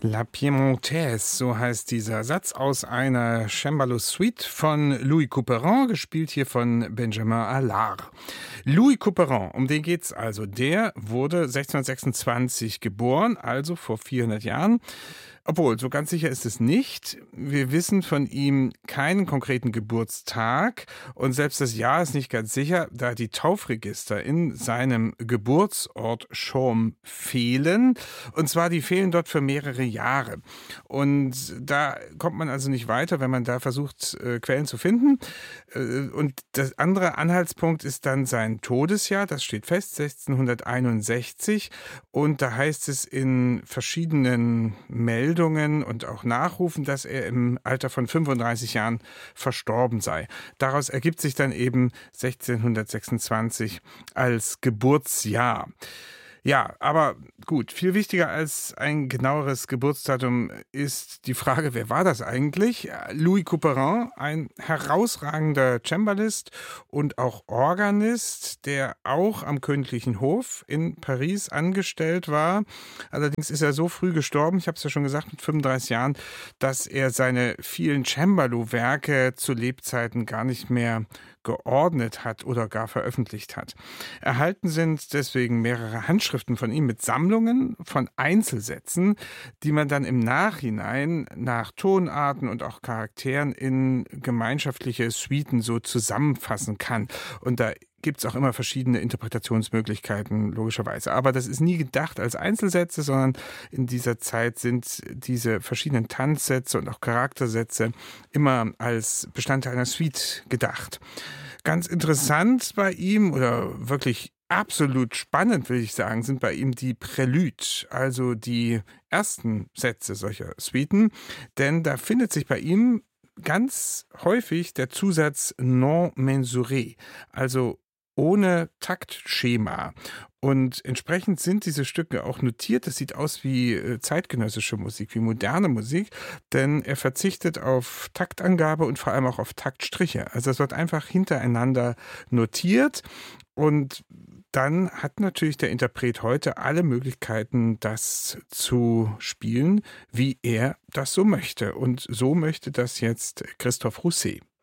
La Piémontaise, so heißt dieser Satz aus einer Cembalo-Suite von Louis Couperin, gespielt hier von Benjamin Allard. Louis Couperin, um den geht's also. Der wurde 1626 geboren, also vor 400 Jahren. Obwohl, so ganz sicher ist es nicht. Wir wissen von ihm keinen konkreten Geburtstag und selbst das Jahr ist nicht ganz sicher, da die Taufregister in seinem Geburtsort Chaumes fehlen. Und zwar, die fehlen dort für mehrere Jahre. Und da kommt man also nicht weiter, wenn man da versucht, Quellen zu finden. Und der andere Anhaltspunkt ist dann sein Todesjahr, das steht fest, 1661. Und da heißt es in verschiedenen Meldungen und auch Nachrufen, dass er im Alter von 35 Jahren verstorben sei. Daraus ergibt sich dann eben 1626 als Geburtsjahr. Ja, aber gut, viel wichtiger als ein genaueres Geburtsdatum ist die Frage, wer war das eigentlich? Louis Couperin, ein herausragender Cembalist und auch Organist, der auch am Königlichen Hof in Paris angestellt war. Allerdings ist er so früh gestorben, ich habe es ja schon gesagt, mit 35 Jahren, dass er seine vielen Cembalo-Werke zu Lebzeiten gar nicht mehr geordnet hat oder gar veröffentlicht hat. Erhalten sind deswegen mehrere Handschriften von ihm mit Sammlungen von Einzelsätzen, die man dann im Nachhinein nach Tonarten und auch Charakteren in gemeinschaftliche Suiten so zusammenfassen kann. Und da gibt es auch immer verschiedene Interpretationsmöglichkeiten, logischerweise. Aber das ist nie gedacht als Einzelsätze, sondern in dieser Zeit sind diese verschiedenen Tanzsätze und auch Charaktersätze immer als Bestandteil einer Suite gedacht. Ganz interessant bei ihm oder wirklich absolut spannend, will ich sagen, sind bei ihm die Préludes, also die ersten Sätze solcher Suiten. Denn da findet sich bei ihm ganz häufig der Zusatz non mensuré, also ohne Taktschema. Und entsprechend sind diese Stücke auch notiert. Das sieht aus wie zeitgenössische Musik, wie moderne Musik, denn er verzichtet auf Taktangabe und vor allem auch auf Taktstriche. Also es wird einfach hintereinander notiert und dann hat natürlich der Interpret heute alle Möglichkeiten, das zu spielen, wie er das so möchte. Und so möchte das jetzt Christophe Rousset.